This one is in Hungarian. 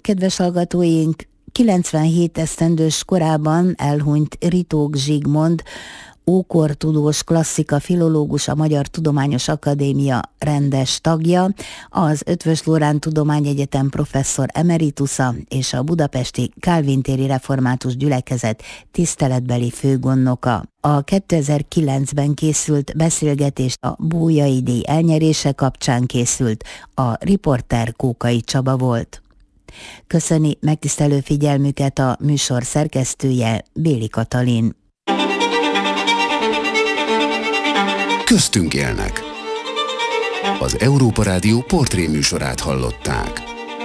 kedves hallgatóink, 97 esztendős korában elhunyt Ritók Zsigmond, ókortudós klasszika filológus, a Magyar Tudományos Akadémia rendes tagja, az Eötvös Loránd Tudományegyetem professzor emeritusza és a budapesti Kálvin-téri református gyülekezet tiszteletbeli főgondnoka. A 2009-ben készült beszélgetést a Bolyai díj elnyerése kapcsán készült, a riporter Kókai Csaba volt. Köszöni megtisztelő figyelmüket a műsor szerkesztője, Béli Katalin. Köztünk élnek. Az Európa Rádió portré műsorát hallották.